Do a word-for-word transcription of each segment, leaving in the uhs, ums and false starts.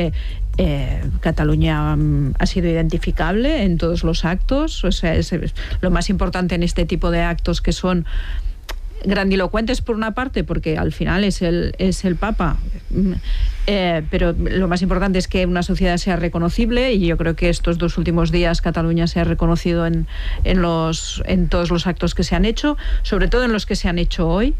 noche eh, Cataluña um, ha sido identificable en todos los actos. O sea, es, es lo más importante en este tipo de actos, que son grandilocuentes por una parte, porque al final es el, es el Papa, eh, pero lo más importante es que una sociedad sea reconocible, y yo creo que estos dos últimos días Cataluña se ha reconocido en, en, los, en todos los actos que se han hecho, sobre todo en los que se han hecho hoy.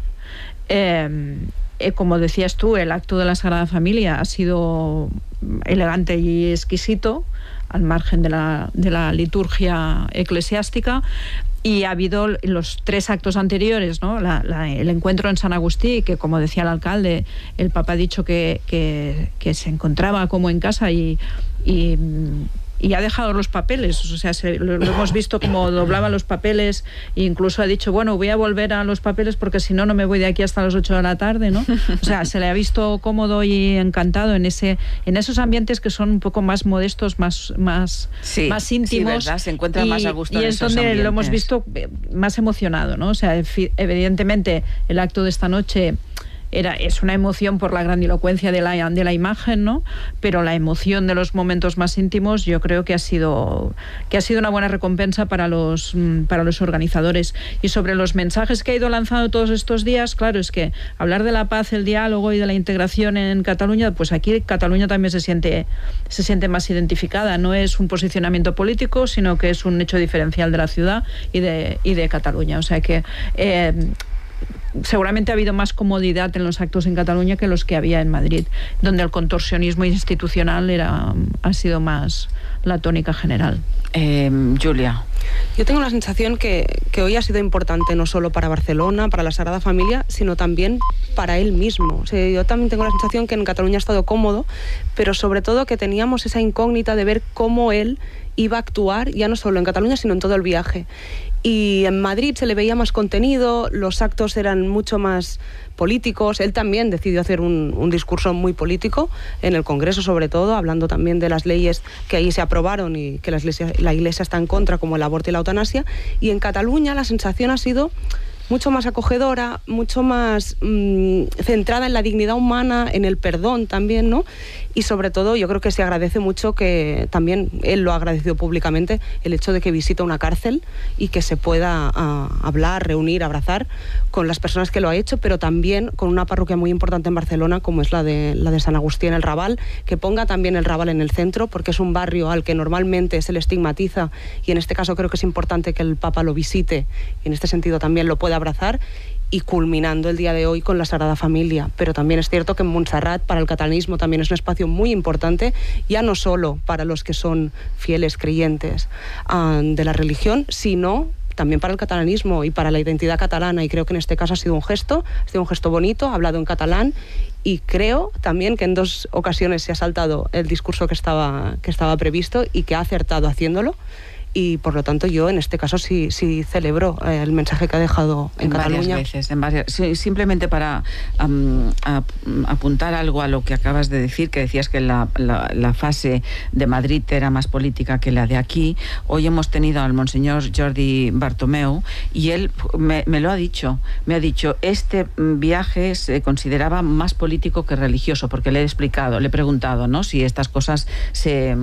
Eh, eh, como decías tú, el acto de la Sagrada Familia ha sido elegante y exquisito, al margen de la, de la liturgia eclesiástica. Y ha habido los tres actos anteriores, ¿no? La, la, el encuentro en San Agustí, que como decía el alcalde, el Papa ha dicho que, que, que se encontraba como en casa y, y, y ha dejado los papeles. O sea, se, lo, lo hemos visto como doblaba los papeles, e incluso ha dicho, bueno, voy a volver a los papeles porque si no, no me voy de aquí hasta las ocho de la tarde, ¿no? O sea, se le ha visto cómodo y encantado en ese en esos ambientes que son un poco más modestos, más, más, sí, más íntimos. Sí, ¿verdad? Se encuentra y, más a gusto y en es esos donde ambientes. Lo hemos visto más emocionado, ¿no? O sea, evidentemente el acto de esta noche Era, es una emoción por la grandilocuencia de la, de la imagen, ¿no? Pero la emoción de los momentos más íntimos yo creo que ha sido, que ha sido una buena recompensa para los, para los organizadores. Y sobre los mensajes que ha ido lanzando todos estos días, claro, es que hablar de la paz, el diálogo y de la integración en Cataluña, pues aquí Cataluña también se siente, se siente más identificada. No es un posicionamiento político, sino que es un hecho diferencial de la ciudad y de, y de Cataluña. O sea que Eh, seguramente ha habido más comodidad en los actos en Cataluña que los que había en Madrid, donde el contorsionismo institucional era, ha sido más la tónica general. Eh, Julia. Yo tengo la sensación que, que hoy ha sido importante no solo para Barcelona, para la Sagrada Familia, sino también para él mismo. O sea, yo también tengo la sensación que en Cataluña ha estado cómodo, pero sobre todo que teníamos esa incógnita de ver cómo él iba a actuar, ya no solo en Cataluña, sino en todo el viaje. Y en Madrid se le veía más contenido, los actos eran mucho más políticos. Él también decidió hacer un, un discurso muy político en el Congreso, sobre todo, hablando también de las leyes que ahí se aprobaron y que la Iglesia, la Iglesia está en contra, como el aborto y la eutanasia. Y en Cataluña la sensación ha sido mucho más acogedora, mucho más mmm, centrada en la dignidad humana, en el perdón también, ¿no? Y sobre todo yo creo que se agradece mucho, que también él lo ha agradecido públicamente, el hecho de que visita una cárcel y que se pueda uh, hablar, reunir, abrazar con las personas que lo ha hecho, pero también con una parroquia muy importante en Barcelona, como es la de, la de San Agustí en el Raval, que ponga también el Raval en el centro, porque es un barrio al que normalmente se le estigmatiza, y en este caso creo que es importante que el Papa lo visite y en este sentido también lo pueda abrazar, y culminando el día de hoy con la Sagrada Familia. Pero también es cierto que en Montserrat para el catalanismo también es un espacio muy importante, ya no solo para los que son fieles creyentes uh, de la religión, sino también para el catalanismo y para la identidad catalana, y creo que en este caso ha sido un gesto, ha sido un gesto bonito, ha hablado en catalán, y creo también que en dos ocasiones se ha saltado el discurso que estaba, que estaba previsto y que ha acertado haciéndolo. Y por lo tanto yo en este caso sí, sí celebro eh, el mensaje que ha dejado en, en Cataluña. Varias veces, en varias, sí, simplemente para um, ap, apuntar algo a lo que acabas de decir, que decías que la, la, la fase de Madrid era más política que la de aquí. Hoy hemos tenido al monseñor Jordi Bartomeu y él me, me lo ha dicho, me ha dicho, este viaje se consideraba más político que religioso, porque le he explicado, le he preguntado, ¿no?, si estas cosas se,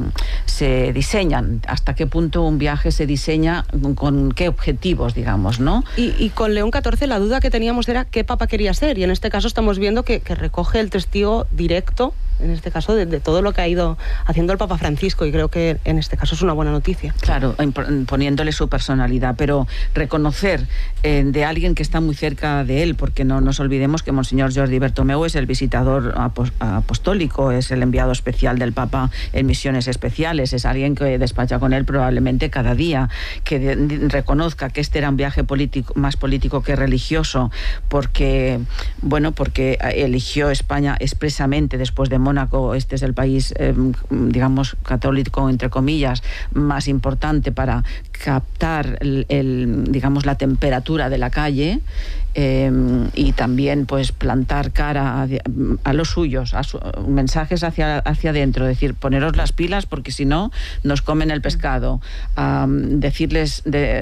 se diseñan, hasta qué punto un viaje se diseña, con, con qué objetivos, digamos, ¿no? Y, y con León catorce la duda que teníamos era qué papa quería ser, y en este caso estamos viendo que, que recoge el testigo directo, en este caso, de, de todo lo que ha ido haciendo el Papa Francisco, y creo que en este caso es una buena noticia. Claro, poniéndole su personalidad, pero reconocer eh, de alguien que está muy cerca de él, porque no nos olvidemos que Monseñor Jordi Bartomeu es el visitador apostólico, es el enviado especial del Papa en misiones especiales, es alguien que despacha con él probablemente cada día, que de, reconozca que este era un viaje político, más político que religioso, porque, bueno, porque eligió España expresamente después de Mónaco. Este es el país, eh, digamos, católico, entre comillas, más importante para captar el, el, digamos, la temperatura de la calle eh, y también pues plantar cara a, a los suyos, a su, mensajes hacia, hacia adentro, decir, poneros las pilas porque si no nos comen el pescado, um, decirles de,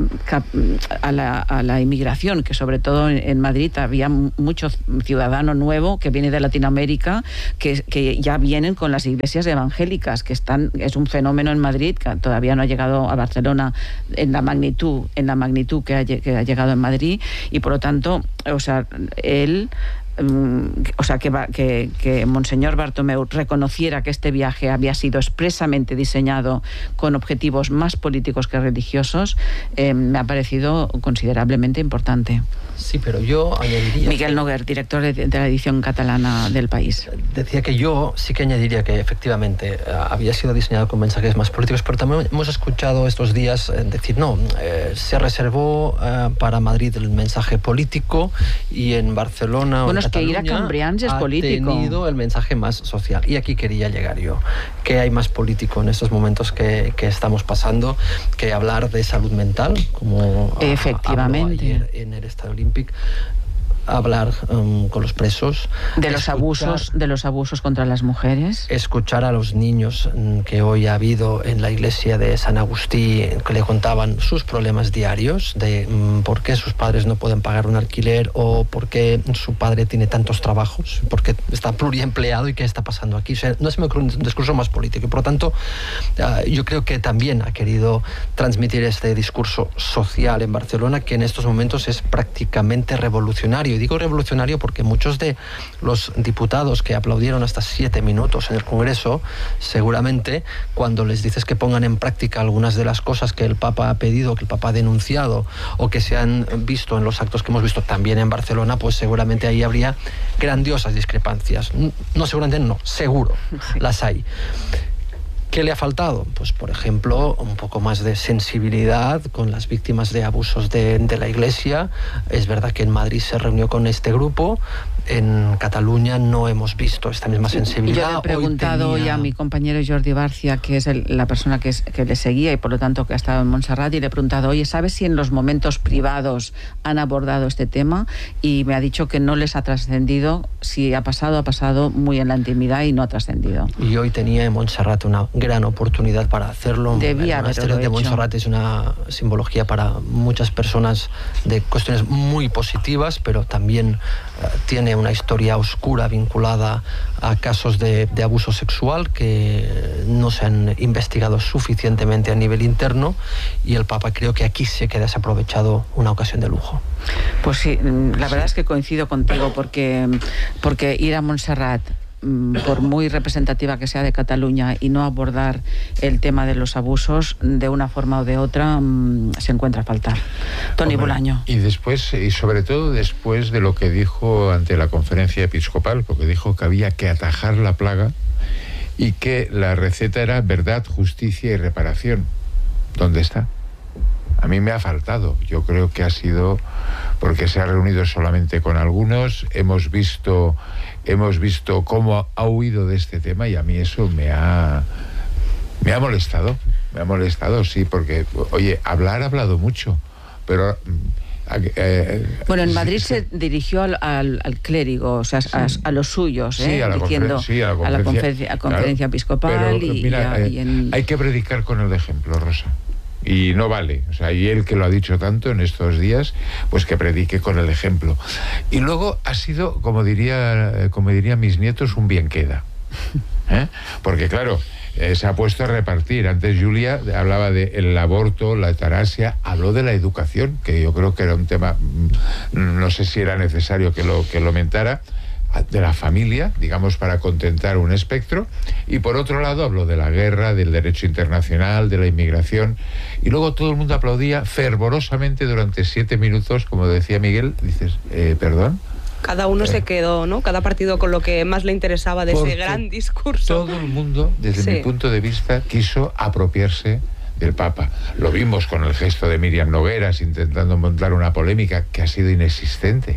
a, la, a la inmigración, que sobre todo en, en Madrid había mucho ciudadano nuevo que viene de Latinoamérica, que, que ya vienen con las iglesias evangélicas, que están, es un fenómeno en Madrid que todavía no ha llegado a Barcelona en la magnitud, en la magnitud que ha, que ha llegado en Madrid, y por lo tanto, o sea, él o sea, que, que, que Monseñor Bartomeu reconociera que este viaje había sido expresamente diseñado con objetivos más políticos que religiosos, eh, me ha parecido considerablemente importante. Sí, pero yo añadiría... Miguel Noguer, director de, de la edición catalana del País. Decía que yo sí que añadiría que efectivamente uh, había sido diseñado con mensajes más políticos, pero también hemos escuchado estos días eh, decir, no, eh, se reservó uh, para Madrid el mensaje político y en Barcelona... Bueno, es que ir a Cambrians es político. Ha tenido el mensaje más social. Y aquí quería llegar yo. ¿Qué hay más político en estos momentos que, que estamos pasando que hablar de salud mental? Como efectivamente. Ayer en el Estadio Olímpico, hablar um, con los presos de los escuchar, abusos de los abusos contra las mujeres, escuchar a los niños um, que hoy ha habido en la iglesia de San Agustí, que le contaban sus problemas diarios de um, por qué sus padres no pueden pagar un alquiler o por qué su padre tiene tantos trabajos, porque está pluriempleado y qué está pasando aquí. O sea, no es un discurso más político y por lo tanto uh, yo creo que también ha querido transmitir este discurso social en Barcelona, que en estos momentos es prácticamente revolucionario. Y digo revolucionario porque muchos de los diputados que aplaudieron hasta siete minutos en el Congreso, seguramente cuando les dices que pongan en práctica algunas de las cosas que el Papa ha pedido, que el Papa ha denunciado o que se han visto en los actos que hemos visto también en Barcelona, pues seguramente ahí habría grandiosas discrepancias. No, seguramente no, seguro, sí. Las hay. ¿Qué le ha faltado? Pues, por ejemplo, un poco más de sensibilidad con las víctimas de abusos de, de la Iglesia. Es verdad que en Madrid se reunió con este grupo. En Cataluña no hemos visto esta misma sensibilidad. Yo le he preguntado hoy, tenía... hoy a mi compañero Jordi Barcia, que es el, la persona que, es, que le seguía y por lo tanto que ha estado en Montserrat, y le he preguntado, oye, ¿sabes si en los momentos privados han abordado este tema? Y me ha dicho que no les ha trascendido. Si ha pasado, ha pasado muy en la intimidad y no ha trascendido. Y hoy tenía en Montserrat una gran oportunidad para hacerlo. Debía el monasterio de Montserrat es una simbología para muchas personas de cuestiones muy positivas, pero también uh, tiene una historia oscura vinculada a casos de, de abuso sexual que no se han investigado suficientemente a nivel interno, y el Papa creo que aquí sí que ha desaprovechado una ocasión de lujo. Pues sí, la verdad es que coincido contigo, porque, porque ir a Montserrat, por muy representativa que sea de Cataluña, y no abordar el tema de los abusos de una forma o de otra, se encuentra a faltar. Tony Bolaño. Y después, y sobre todo después de lo que dijo ante la conferencia episcopal, porque dijo que había que atajar la plaga y que la receta era verdad, justicia y reparación. ¿Dónde está? A mí me ha faltado. Yo creo que ha sido porque se ha reunido solamente con algunos. Hemos visto, hemos visto cómo ha huido de este tema, y a mí eso me ha, me ha molestado. Me ha molestado, sí, porque, oye, hablar ha hablado mucho, pero... Eh, bueno, en Madrid sí, se dirigió al, al, al clérigo, o sea, sí, a, a los suyos, ¿eh? Sí, a la diciendo sí, a la conferencia, a la conferencia, a conferencia claro, episcopal. Pero, y, mira, y, y en... hay que predicar con el ejemplo, Rosa. Y no vale, o sea, y él que lo ha dicho tanto en estos días, pues que predique con el ejemplo. Y luego ha sido, como diría, como dirían mis nietos, un bien queda. ¿Eh? Porque claro, eh, se ha puesto a repartir. Antes Julia hablaba del aborto, la eutanasia, habló de la educación, que yo creo que era un tema, no sé si era necesario que lo, que lo aumentara, de la familia, digamos, para contentar un espectro, y por otro lado habló de la guerra, del derecho internacional, de la inmigración, y luego todo el mundo aplaudía fervorosamente durante siete minutos, como decía Miguel. Dices, eh, ¿perdón? Cada uno eh. se quedó, ¿no? Cada partido con lo que más le interesaba de Porque ese gran discurso. Todo el mundo, desde sí. mi punto de vista, quiso apropiarse del Papa. Lo vimos con el gesto de Miriam Nogueras intentando montar una polémica que ha sido inexistente.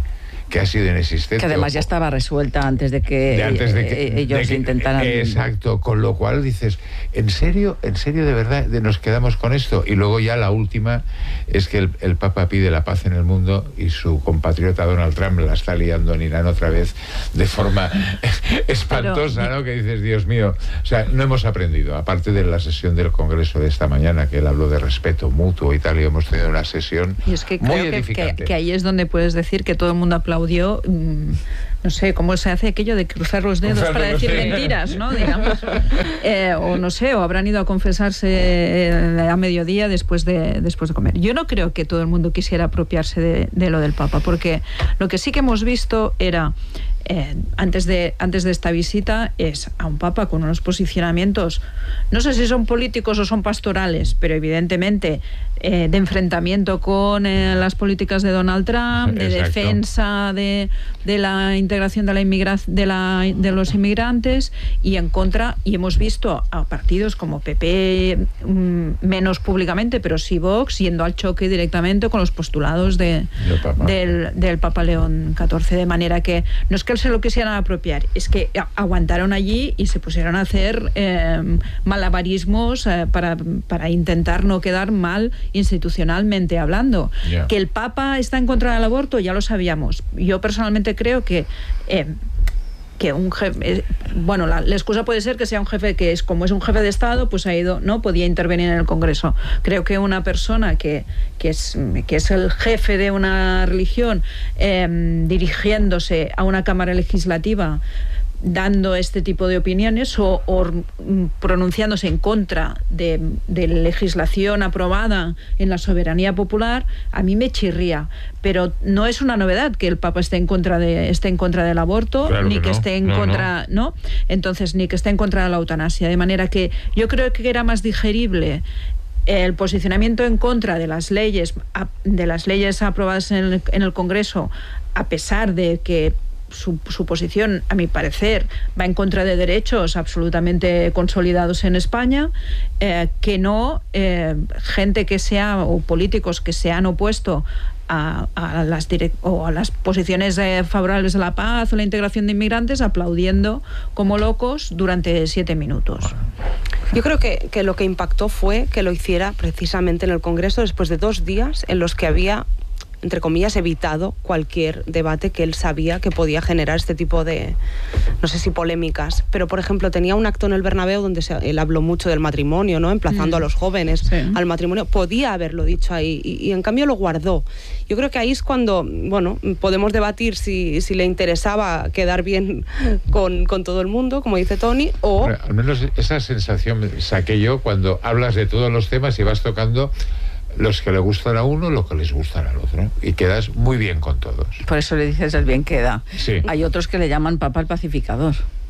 que ha sido inexistente. Que además ya estaba resuelta antes de que, de antes de que ellos de que, intentaran... Exacto, con lo cual dices, ¿en serio? ¿En serio de verdad de nos quedamos con esto? Y luego ya la última es que el, el Papa pide la paz en el mundo y su compatriota Donald Trump la está liando en Irán otra vez de forma espantosa, Pero... ¿no? Que dices, Dios mío, o sea, no hemos aprendido, aparte de la sesión del Congreso de esta mañana, que él habló de respeto mutuo y tal, y hemos tenido una sesión y es que muy creo edificante. Que, que, que ahí es donde puedes decir que todo el mundo aplaudió, mmm, no sé, cómo se hace aquello de cruzar los dedos cruzar para decir dedos. mentiras, ¿no? Digamos. Eh, o no sé, o habrán ido a confesarse eh, a mediodía después de, después de comer. Yo no creo que todo el mundo quisiera apropiarse de, de lo del Papa, porque lo que sí que hemos visto era... Eh, antes de antes de esta visita es a un papa con unos posicionamientos, no sé si son políticos o son pastorales, pero evidentemente eh, de enfrentamiento con eh, las políticas de Donald Trump, de Exacto. defensa de, de la integración de la inmigra- de, la, de los inmigrantes, y en contra, y hemos visto a partidos como P P mm, menos públicamente, pero sí Vox, yendo al choque directamente con los postulados de, Papa. Del, del Papa León catorce, de manera que no es que se lo quisieran apropiar, es que aguantaron allí y se pusieron a hacer eh, malabarismos eh, para, para intentar no quedar mal institucionalmente hablando. Yeah. Que el Papa está en contra del aborto, ya lo sabíamos. Yo personalmente creo que eh, que un jefe, bueno, la, la excusa puede ser que sea un jefe que es, como es un jefe de Estado, pues ha ido, no podía intervenir en el Congreso. Creo que una persona que, que, es, que es el jefe de una religión eh, dirigiéndose a una Cámara Legislativa dando este tipo de opiniones o, o pronunciándose en contra de, de legislación aprobada en la soberanía popular, a mí me chirría. Pero no es una novedad que el Papa esté en contra de esté en contra del aborto, claro ni que, que no. esté en no, contra, no. no, entonces ni que esté en contra de la eutanasia. De manera que yo creo que era más digerible el posicionamiento en contra de las leyes de las leyes aprobadas en el, en el Congreso, a pesar de que Su, su posición, a mi parecer, va en contra de derechos absolutamente consolidados en España, eh, que no eh, gente que sea, o políticos que se han opuesto a, a, las, direct, o a las posiciones eh, favorables a la paz o la integración de inmigrantes, aplaudiendo como locos durante siete minutos. Yo creo que, que lo que impactó fue que lo hiciera precisamente en el Congreso después de dos días en los que había, entre comillas, evitado cualquier debate que él sabía que podía generar este tipo de, no sé si polémicas, pero por ejemplo tenía un acto en el Bernabéu donde se, él habló mucho del matrimonio, ¿no? Emplazando mm. a los jóvenes sí. al matrimonio. Podía haberlo dicho ahí y, y en cambio lo guardó. Yo creo que ahí es cuando, bueno, podemos debatir si, si le interesaba quedar bien con, con todo el mundo, como dice Tony, o... Bueno, al menos esa sensación saqué yo cuando hablas de todos los temas y vas tocando los que le gustan a uno, los que les gustan al otro, y quedas muy bien con todos. Por eso le dices el bien queda. Sí. Hay otros que le llaman Papa el pacificador.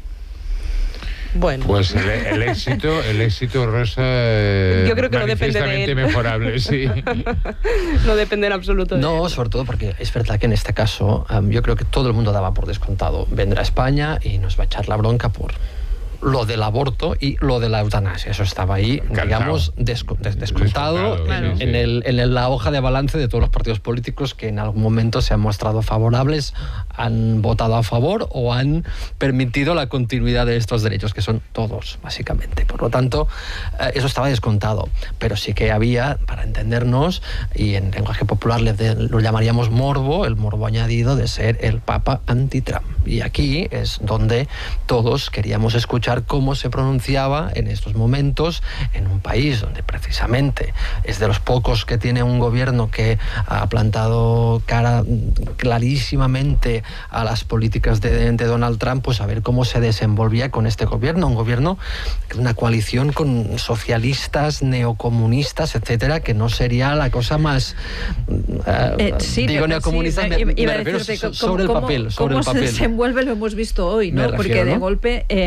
Bueno. Pues el, el éxito, el éxito, Rosa, eh, yo creo que no depende de él. mejorable, sí. No depende en absoluto de No, él. sobre todo porque es verdad que en este caso um, yo creo que todo el mundo daba por descontado. Vendrá a España y nos va a echar la bronca por lo del aborto y lo de la eutanasia. Eso estaba ahí, Cantado. digamos, desco- des- descontado claro, en, sí, en, sí. el, en el, la hoja de balance de todos los partidos políticos que en algún momento se han mostrado favorables, han votado a favor o han permitido la continuidad de estos derechos, que son todos, básicamente. Por lo tanto, eh, eso estaba descontado. Pero sí que había, para entendernos, y en lenguaje popular le de, lo llamaríamos morbo, el morbo añadido de ser el Papa anti-Trump. Y aquí es donde todos queríamos escuchar cómo se pronunciaba en estos momentos en un país donde precisamente es de los pocos que tiene un gobierno que ha plantado cara clarísimamente a las políticas de, de Donald Trump, pues a ver cómo se desenvolvía con este gobierno, un gobierno, una coalición con socialistas, neocomunistas, etcétera, que no sería la cosa más uh, eh, sí, digo neocomunista, sí, me, iba, iba me refiero decirte, so, sobre cómo, el papel, sobre cómo el papel. se desenvuelve lo hemos visto hoy, ¿no? Refiero, porque de ¿no? golpe eh, hemos visto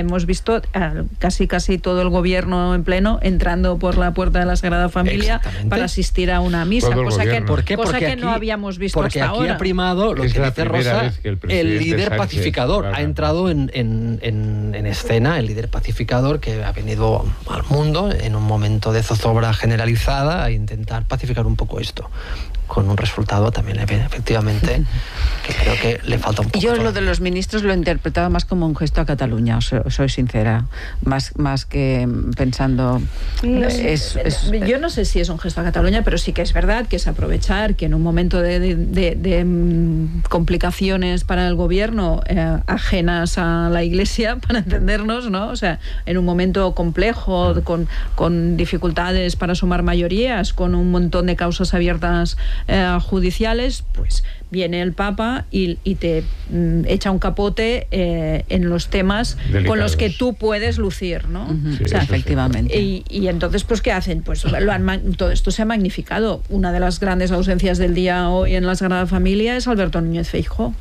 visto casi casi todo el gobierno en pleno entrando por la puerta de la Sagrada Familia para asistir a una misa, cosa que, ¿Por qué? cosa porque que aquí, no habíamos visto porque hasta aquí ahora. ha primado lo es que la dice primera Rosa, vez que el, el líder Sánchez, pacificador. claro. Ha entrado en, en, en, en escena el líder pacificador que ha venido al mundo en un momento de zozobra generalizada a intentar pacificar un poco esto, con un resultado también efectivamente que creo que le falta un poco. Yo lo de los ministros lo he interpretado más como un gesto a Cataluña, os, soy sincera, más, más que pensando... No, es, es, yo no sé si es un gesto a Cataluña, pero sí que es verdad que es aprovechar que en un momento de, de, de, de um, complicaciones para el gobierno eh, ajenas a la Iglesia, para entendernos, ¿no? O sea, en un momento complejo, con, con dificultades para sumar mayorías, con un montón de causas abiertas eh, judiciales, pues viene el Papa y, y te mm, echa un capote eh, en los temas delicados con los que tú puedes lucir, ¿no? Uh-huh. Sí, o sea, efectivamente. Y, y entonces, pues, ¿qué hacen? Pues lo han, todo esto se ha magnificado. Una de las grandes ausencias del día hoy en la Sagrada Familia es Alberto Núñez Feijóo.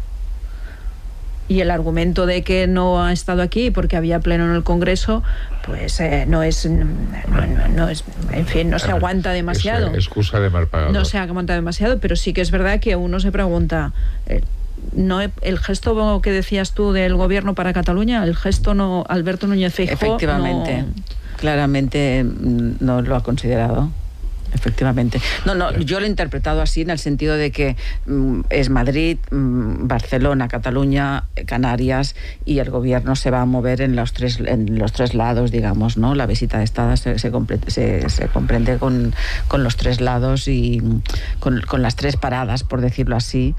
Y el argumento de que no ha estado aquí porque había pleno en el Congreso, pues eh, no es, no, no, no es, en fin, no se aguanta demasiado. Es excusa de mal pagador. No se aguanta demasiado, pero sí que es verdad que uno se pregunta, eh, no el gesto que decías tú del gobierno para Cataluña, el gesto no, Alberto Núñez Feijóo, efectivamente, no... claramente no lo ha considerado. Efectivamente. No, no, yo lo he interpretado así en el sentido de que mm, es Madrid, mm, Barcelona, Cataluña, Canarias, y el gobierno se va a mover en los tres, en los tres lados, digamos, ¿no? La visita de Estado se, se, se, se comprende con, con los tres lados y con, con las tres paradas, por decirlo así,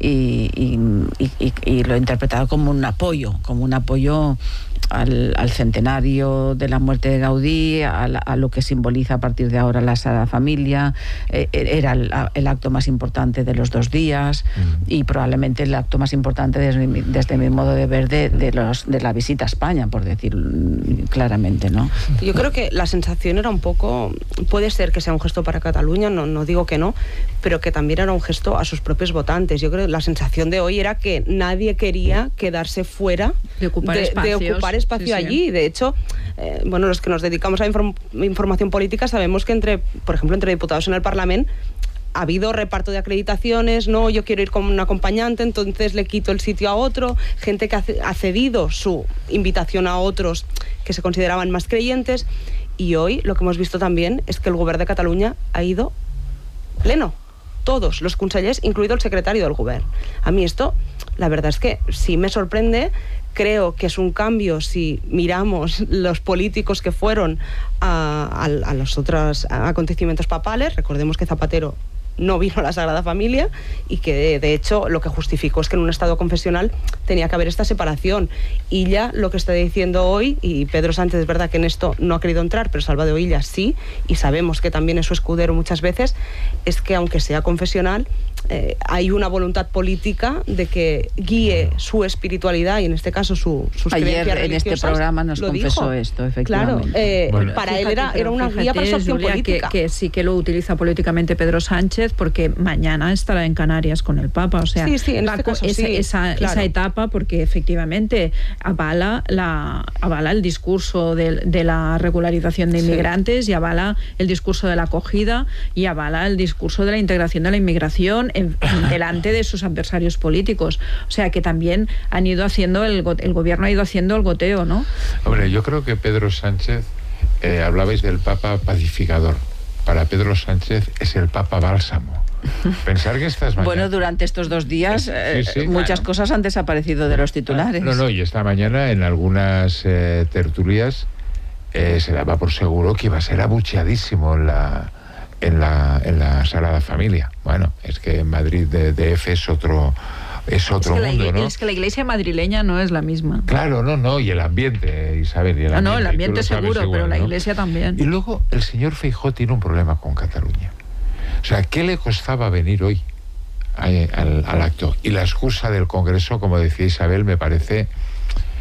y, y, y, y lo he interpretado como un apoyo, como un apoyo Al, al centenario de la muerte de Gaudí, a, la, a lo que simboliza a partir de ahora la Sagrada Familia. Eh, era el, el acto más importante de los dos días mm. y probablemente el acto más importante desde mi, desde mi modo de ver de, de, los, de la visita a España, por decir claramente, ¿no? Yo creo que la sensación era un poco, puede ser que sea un gesto para Cataluña, no, no digo que no, pero que también era un gesto a sus propios votantes. Yo creo que la sensación de hoy era que nadie quería quedarse fuera de ocupar de, espacios. De ocupar espacio sí, allí. Sí. De hecho, eh, bueno, los que nos dedicamos a inform información política sabemos que entre, por ejemplo, entre diputados en el Parlamento ha habido reparto de acreditaciones, no, yo quiero ir con un acompañante, entonces le quito el sitio a otro, gente que ha cedido su invitación a otros que se consideraban más creyentes, y hoy lo que hemos visto también es que el Govern de Cataluña ha ido pleno, todos los consellers, incluido el secretario del Govern. A mí esto, la verdad es que sí me sorprende. Creo que es un cambio si miramos los políticos que fueron a, a, a los otros acontecimientos papales. Recordemos que Zapatero no vino a la Sagrada Familia y que de, de hecho lo que justificó es que en un estado confesional tenía que haber esta separación. Illa lo que está diciendo hoy, y Pedro Sánchez es verdad que en esto no ha querido entrar, pero Salvador Illa sí, y sabemos que también es su escudero muchas veces, es que aunque sea confesional, Eh, hay una voluntad política de que guíe su espiritualidad y en este caso su, sus Ayer creencias en este programa nos confesó dijo. esto, efectivamente. Claro, eh, bueno. para fíjate, él era, era una fíjate, guía para su acción Julia, política. Que, que sí que lo utiliza políticamente Pedro Sánchez, porque mañana estará en Canarias con el Papa, o sea, sí, sí, en este caso, esa, sí, esa, claro. esa etapa, porque efectivamente avala, la, avala el discurso de, de la regularización de inmigrantes sí. y avala el discurso de la acogida y avala el discurso de la integración de la inmigración en, delante de sus adversarios políticos. O sea que también han ido haciendo, el, el gobierno ha ido haciendo el goteo, ¿no? Hombre, yo creo que Pedro Sánchez, eh, hablabais del Papa pacificador. Para Pedro Sánchez es el Papa bálsamo. Pensar que estas mañanas... Bueno, durante estos dos días eh, sí, sí, muchas claro. cosas han desaparecido de los titulares. No, no, y esta mañana en algunas eh, tertulias eh, se daba por seguro que iba a ser abucheadísimo en la... En la, en la Sagrada Familia. Bueno, es que en Madrid de D F es otro es otro es mundo, la, ¿no? Es que la iglesia madrileña no es la misma. Claro, no, no, y el ambiente, Isabel, y el ah, ambiente. no, el ambiente seguro, igual, pero la ¿no? iglesia también. Y luego el señor Feijóo tiene un problema con Cataluña. O sea, ¿qué le costaba venir hoy a, al, al acto? Y la excusa del Congreso, como decía Isabel, me parece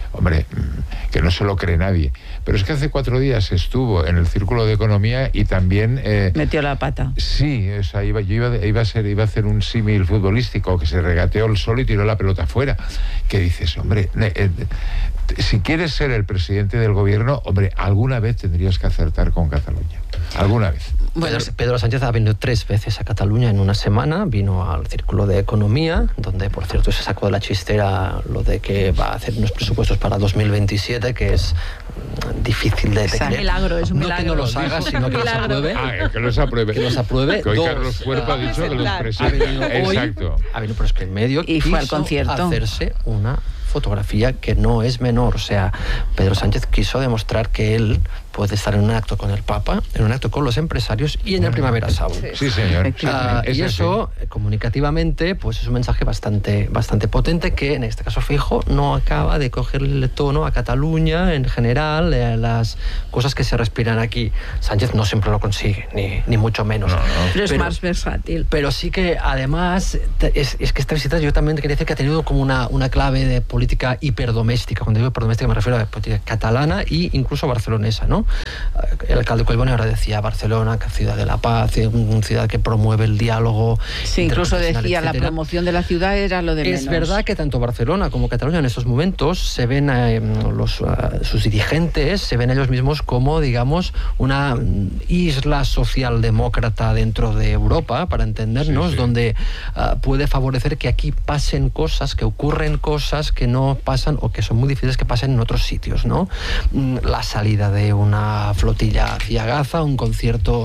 hombre, que no se lo cree nadie. Pero es que hace cuatro días estuvo en el Círculo de Economía y también... Eh, metió la pata. Sí, o sea, iba, yo iba, iba, a ser, iba a hacer un símil futbolístico, que se regateó el sol y tiró la pelota fuera. Que dices, hombre, eh, eh, si quieres ser el presidente del gobierno, hombre, alguna vez tendrías que acertar con Cataluña. Alguna vez. Bueno, Pedro, Pedro Sánchez ha venido tres veces a Cataluña en una semana. Vino al Círculo de Economía, donde, por cierto, se sacó de la chistera lo de que va a hacer unos presupuestos para dos mil veintisiete, que es difícil de creer. Es un milagro, es un no milagro. que no los haga, sino que los apruebe. Ah, que los apruebe. Que los apruebe. Que hoy Dos, Carlos Cuerpo ha dicho que los presente. Exacto. Ha venido, pero es que en medio y fue al concierto. Hacerse una fotografía que no es menor. O sea, Pedro Sánchez quiso demostrar que él puede estar en un acto con el Papa, en un acto con los empresarios y en el Primavera Sound. Sí, señor. Sí, uh, y eso, así. comunicativamente, pues es un mensaje bastante, bastante potente que, en este caso Feijóo, no acaba de cogerle el tono a Cataluña en general, eh, las cosas que se respiran aquí. Sánchez no siempre lo consigue, ni, ni mucho menos. No, no. Pero es pero, más versátil. Pero sí que, además, es, es que esta visita yo también quería decir que ha tenido como una, una clave de política hiperdoméstica. Cuando digo hiperdoméstica me refiero a la política catalana e incluso barcelonesa, ¿no? El alcalde Collboni ahora decía Barcelona, que ciudad de la paz, una ciudad que promueve el diálogo. Sí, incluso decía etcétera. La promoción de la ciudad era lo de menos. Es verdad que tanto Barcelona como Cataluña en estos momentos se ven eh, los, uh, sus dirigentes, se ven ellos mismos como, digamos, una isla socialdemócrata dentro de Europa, para entendernos, sí, sí. donde uh, puede favorecer que aquí pasen cosas, que ocurren cosas que no pasan o que son muy difíciles que pasen en otros sitios, ¿no? La salida de una flotilla hacia Gaza, un concierto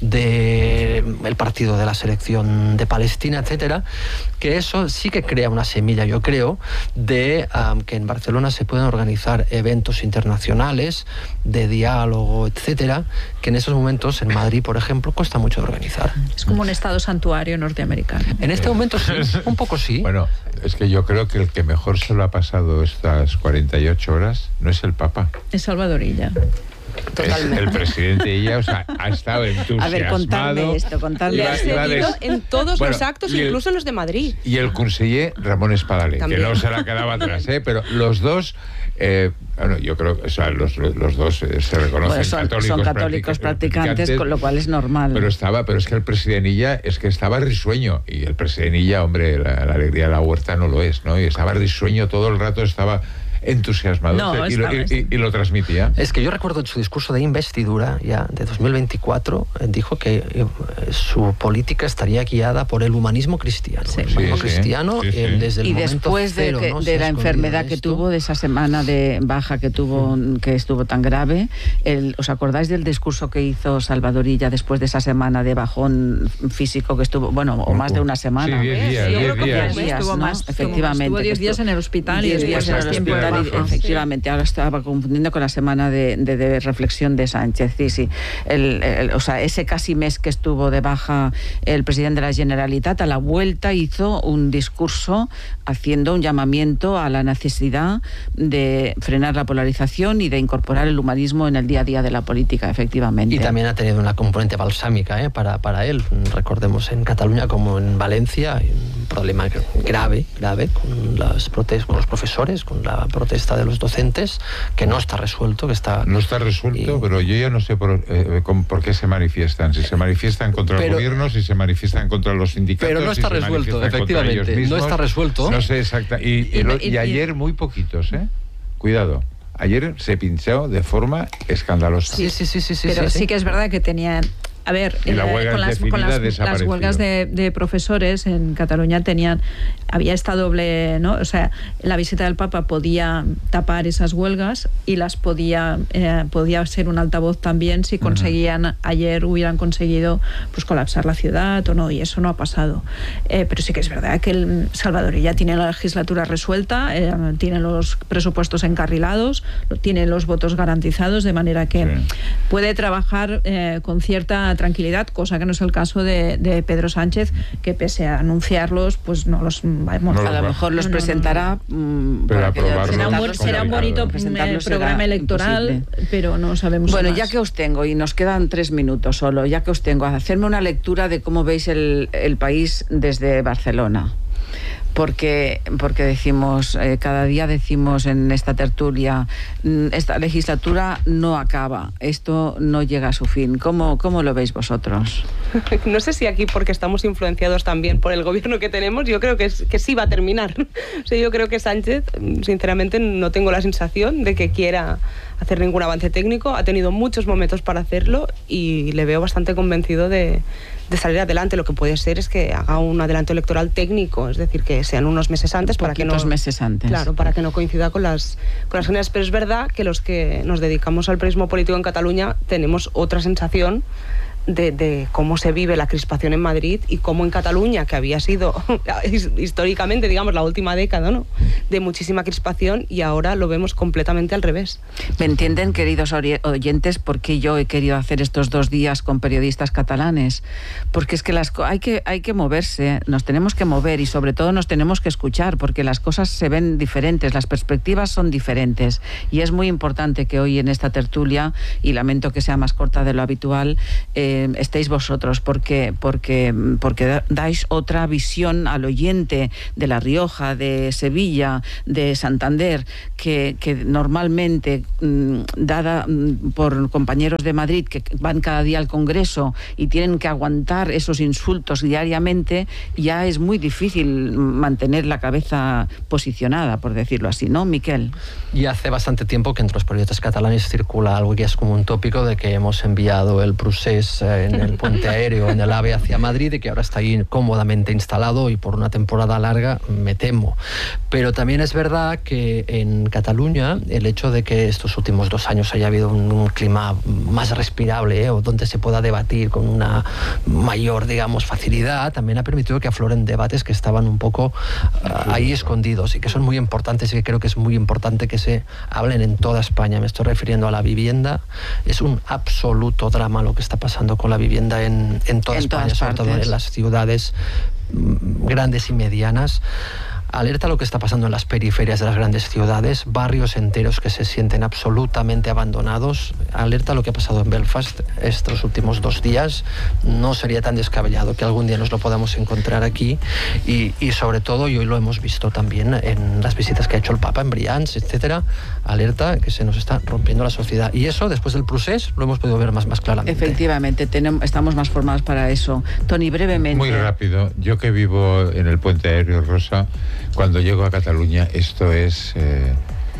del partido de la selección de Palestina, etcétera, que eso sí que crea una semilla, yo creo, de um, que en Barcelona se pueden organizar eventos internacionales de diálogo, etcétera, que en esos momentos en Madrid, por ejemplo, cuesta mucho de organizar. Es como un estado santuario norteamericano. En este momento sí, un poco sí. Bueno, es que yo creo que el que mejor se lo ha pasado estas cuarenta y ocho horas no es el Papa. Es Salvador Illa. Totalmente. El presidente Illa, o sea, ha estado entusiasmado. A ver, contadme esto, contadme. Le ha seguido en todos bueno, los actos, el, incluso en los de Madrid. Y el conseller Ramón Espadale, también. Que no se la quedaba atrás, ¿eh? Pero los dos, eh, bueno, yo creo que o sea, los, los dos eh, se reconocen bueno, son, católicos, son católicos practicantes, practicantes, con lo cual es normal. Pero estaba, pero es que el presidente Illa es que estaba risueño, y el presidente Illa, hombre, la, la alegría de la huerta no lo es, ¿no? Y estaba risueño todo el rato, estaba entusiasmado no, y, lo, y, y lo transmitía. Es que yo recuerdo en su discurso de investidura ya de dos mil veinticuatro eh, dijo que eh, su política estaría guiada por el humanismo cristiano. Sí, el humanismo sí, cristiano sí, sí. Eh, desde el y momento después de, cero, que, ¿no? de la enfermedad que tuvo, de esa semana de baja que tuvo, mm. que estuvo tan grave, el, ¿os acordáis del discurso que hizo Salvador Illa después de esa semana de bajón físico que estuvo, bueno, o más de una semana? Sí, diez días, yo diez creo que días. días, estuvo ¿no? más, efectivamente. Estuvo diez días en el hospital y diez días en el hospital. Efectivamente. Ahora estaba confundiendo con la semana de, de, de reflexión de Sánchez. Sí, sí. El, el, o sea, ese casi mes que estuvo de baja el presidente de la Generalitat, a la vuelta hizo un discurso haciendo un llamamiento a la necesidad de frenar la polarización y de incorporar el humanismo en el día a día de la política, efectivamente. Y también ha tenido una componente balsámica ¿eh? para, para él. Recordemos en Cataluña como en Valencia hay un problema grave, grave con, las protestas, con los profesores, con la protesta de los docentes, que no está resuelto, que está... No está resuelto, y... pero yo ya no sé por, eh, con, por qué se manifiestan. Si se manifiestan contra pero, el gobierno, si se manifiestan contra los sindicatos... Pero no está si resuelto, efectivamente. Mismos, no está resuelto. No sé exacta. Y, y, y, y, y ayer muy poquitos, ¿eh? Cuidado. Ayer se pinchó de forma escandalosa. Sí, sí, sí, sí. sí pero sí, sí. sí que es verdad que tenían... A ver, eh, con, las, con las, las huelgas de, de profesores en Cataluña tenían, había esta doble, ¿no? O sea, la visita del Papa podía tapar esas huelgas y las podía, eh, podía ser un altavoz también si conseguían, uh-huh. ayer hubieran conseguido pues colapsar la ciudad o no, y eso no ha pasado. Eh, pero sí que es verdad que el Salvador ya tiene la legislatura resuelta, eh, tiene los presupuestos encarrilados, tiene los votos garantizados, de manera que sí. puede trabajar eh, con cierta tranquilidad, cosa que no es el caso de, de Pedro Sánchez, que pese a anunciarlos, pues no los vamos, no a lo mejor los no, presentará no, no. Pero aprobarlos, será un, buen, será un bonito programa electoral, imposible. Pero no sabemos bueno más. Ya que os tengo, y nos quedan tres minutos solo, ya que os tengo, hacerme una lectura de cómo veis el, el país desde Barcelona. porque, porque decimos, eh, cada día decimos en esta tertulia, esta legislatura no acaba, esto no llega a su fin. ¿Cómo, cómo lo veis vosotros? No sé si aquí porque estamos influenciados también por el gobierno que tenemos, yo creo que, es, que sí va a terminar. O sea, yo creo que Sánchez, sinceramente, no tengo la sensación de que quiera hacer ningún avance técnico. Ha tenido muchos momentos para hacerlo y le veo bastante convencido de, de salir adelante. Lo que puede ser es que haga un adelanto electoral técnico, es decir, que sean unos meses antes para que no meses antes. Claro, para que no coincida con las con las generales. Pero es verdad que los que nos dedicamos al periodismo político en Cataluña tenemos otra sensación De, de cómo se vive la crispación en Madrid y cómo en Cataluña, que había sido históricamente, digamos, la última década, ¿no?, de muchísima crispación, y ahora lo vemos completamente al revés. ¿Me entienden, queridos oyentes, por qué yo he querido hacer estos dos días con periodistas catalanes? Porque es que las hay que hay que moverse, nos tenemos que mover y sobre todo nos tenemos que escuchar, porque las cosas se ven diferentes, las perspectivas son diferentes, y es muy importante que hoy en esta tertulia, y lamento que sea más corta de lo habitual, eh, estéis vosotros, porque, porque, porque dais otra visión al oyente de La Rioja, de Sevilla, de Santander, que, que normalmente, dada por compañeros de Madrid que van cada día al Congreso y tienen que aguantar esos insultos diariamente, ya es muy difícil mantener la cabeza posicionada, por decirlo así, ¿no, Miquel? Y hace bastante tiempo que entre los periodistas catalanes circula algo que es como un tópico de que hemos enviado el procés en el puente aéreo, en el AVE hacia Madrid, y que ahora está ahí cómodamente instalado y por una temporada larga, me temo. Pero también es verdad que en Cataluña el hecho de que estos últimos dos años haya habido un, un clima más respirable, ¿eh?, o donde se pueda debatir con una mayor, digamos, facilidad, también ha permitido que afloren debates que estaban un poco uh, ahí escondidos y que son muy importantes, y que creo que es muy importante que se hablen en toda España. Me estoy refiriendo a la vivienda. Es un absoluto drama lo que está pasando con la vivienda en, en toda en España, sobre todo en las ciudades grandes y medianas. Alerta a lo que está pasando en las periferias de las grandes ciudades, barrios enteros que se sienten absolutamente abandonados. Alerta a lo que ha pasado en Belfast estos últimos dos días. No sería tan descabellado que algún día nos lo podamos encontrar aquí, y, y sobre todo, y hoy lo hemos visto también en las visitas que ha hecho el Papa en Brians, etcétera. Alerta que se nos está rompiendo la sociedad, y eso después del procés lo hemos podido ver más, más claramente. Efectivamente, tenemos, estamos más formados para eso. Toni, brevemente. Muy rápido. Yo que vivo en el puente aéreo, Rosa, cuando llego a Cataluña, esto es eh,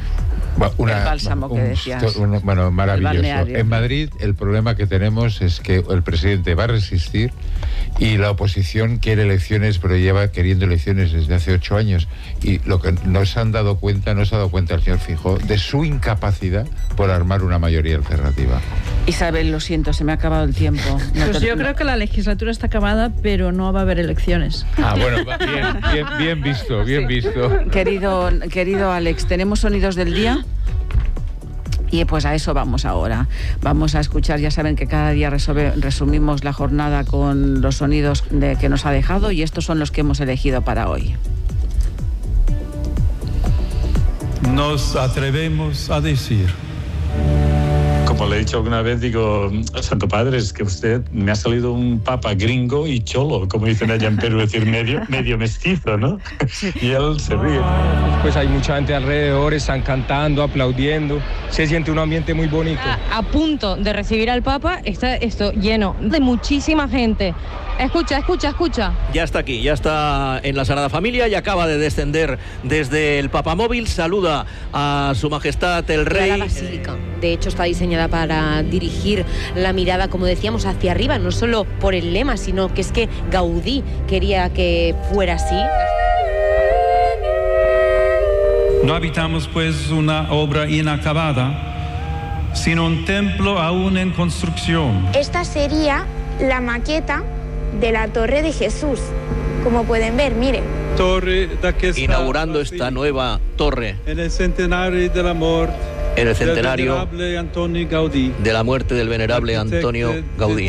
una, el bálsamo un, que decías. Un, bueno, maravilloso. En Madrid el problema que tenemos es que el presidente va a resistir y la oposición quiere elecciones, pero lleva queriendo elecciones desde hace ocho años. Y lo que no se han dado cuenta, no se ha dado cuenta el señor Feijóo de su incapacidad por armar una mayoría alternativa. Isabel, lo siento, se me ha acabado el tiempo. No pues te... yo creo que la legislatura está acabada, pero no va a haber elecciones. Ah, bueno, bien, bien, bien visto, bien sí. visto. Querido, querido Alex, ¿tenemos sonidos del día? Y pues a eso vamos ahora. Vamos a escuchar, ya saben que cada día resume, resumimos la jornada con los sonidos de, que nos ha dejado, y estos son los que hemos elegido para hoy. Nos atrevemos a decir. Como le he dicho alguna vez, digo, Santo Padre, es que usted me ha salido un papa gringo y cholo, como dicen allá en Perú, es decir, medio, medio mestizo, ¿no? Y él se ríe. Pues hay mucha gente alrededor, están cantando, aplaudiendo, se siente un ambiente muy bonito. A, a punto de recibir al papa, está esto lleno de muchísima gente. Escucha, escucha, escucha. Ya está aquí, ya está en la Sagrada Familia y acaba de descender desde el papamóvil. Saluda a Su Majestad el Rey. La basílica, de hecho, está diseñada para dirigir la mirada, como decíamos, hacia arriba, no solo por el lema, sino que es que Gaudí quería que fuera así. No habitamos pues una obra inacabada, sino un templo aún en construcción. Esta sería la maqueta de la Torre de Jesús, como pueden ver, miren. Torre de que inaugurando esta nueva torre en el centenario de la muerte, en el centenario de la muerte del venerable Antonio Gaudí.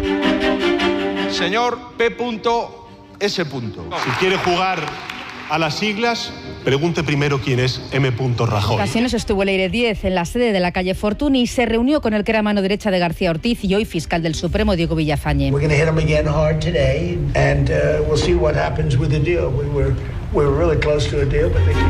Señor P S. Si quiere jugar a las siglas, pregunte primero quién es M. Rajoy. En ocasiones estuvo Leire Díez en la sede de la calle Fortuny y se reunió con el que era mano derecha de García Ortiz y hoy fiscal del Supremo, Diego Villafañe. We're going to hit him again hard today and uh, we'll see what happens with the deal. We were we were really close to a deal, but they...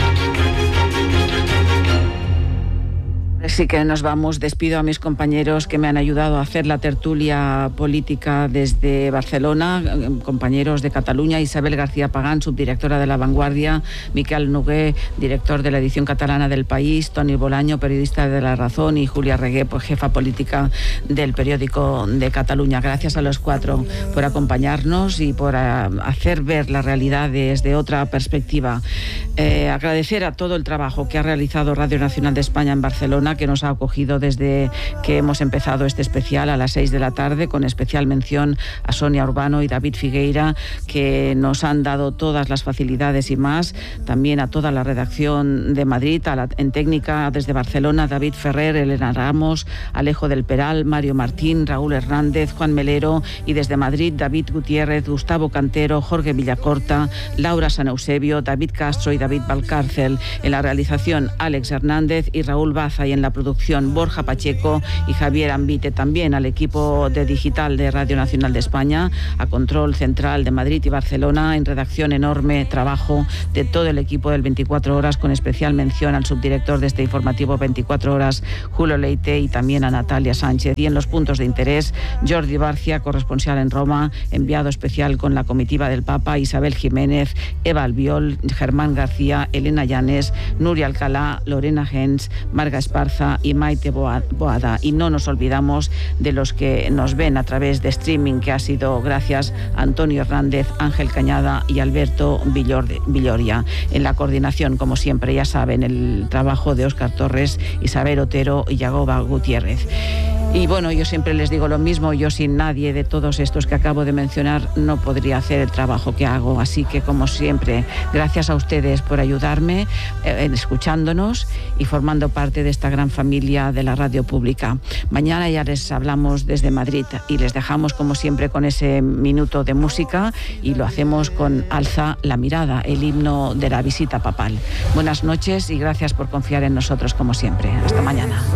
Sí que nos vamos. Despido a mis compañeros que me han ayudado a hacer la tertulia política desde Barcelona, compañeros de Cataluña, Isabel García Pagán, subdirectora de La Vanguardia, Miquel Noguer, director de la edición catalana del País, Toni Bolaño, periodista de La Razón, y Julia Regué, pues, jefa política del periódico de Cataluña. Gracias a los cuatro por acompañarnos y por uh, hacer ver la realidad desde otra perspectiva. Eh, agradecer a todo el trabajo que ha realizado Radio Nacional de España en Barcelona, que nos ha acogido desde que hemos empezado este especial a las seis de la tarde, con especial mención a Sonia Urbano y David Figueira, que nos han dado todas las facilidades y más. También a toda la redacción de Madrid, a la, en técnica desde Barcelona, David Ferrer, Elena Ramos, Alejo del Peral, Mario Martín, Raúl Hernández, Juan Melero, y desde Madrid, David Gutiérrez, Gustavo Cantero, Jorge Villacorta, Laura San Eusebio, David Castro y David Valcárcel. En la realización, Alex Hernández y Raúl Baza, y en la producción, Borja Pacheco y Javier Ambite. También al equipo de digital de Radio Nacional de España, a Control Central de Madrid y Barcelona, en redacción, enorme trabajo de todo el equipo del veinticuatro horas, con especial mención al subdirector de este informativo veinticuatro horas, Julio Leite, y también a Natalia Sánchez. Y en los puntos de interés, Jordi Barcia, corresponsal en Roma, enviado especial con la comitiva del Papa, Isabel Jiménez, Eva Albiol, Germán García, Elena Llanes, Nuria Alcalá, Lorena Gens, Marga Esparza y Maite Boada. Y no nos olvidamos de los que nos ven a través de streaming, que ha sido gracias a Antonio Hernández, Ángel Cañada y Alberto Villoria. En la coordinación, como siempre, ya saben, el trabajo de Óscar Torres, Isabel Otero y Yagoba Gutiérrez. Y bueno, yo siempre les digo lo mismo, yo sin nadie de todos estos que acabo de mencionar no podría hacer el trabajo que hago. Así que, como siempre, gracias a ustedes por ayudarme, eh, escuchándonos y formando parte de esta gran familia de la radio pública. Mañana ya les hablamos desde Madrid y les dejamos, como siempre, con ese minuto de música, y lo hacemos con Alza la mirada, el himno de la visita papal. Buenas noches y gracias por confiar en nosotros, como siempre. Hasta mañana.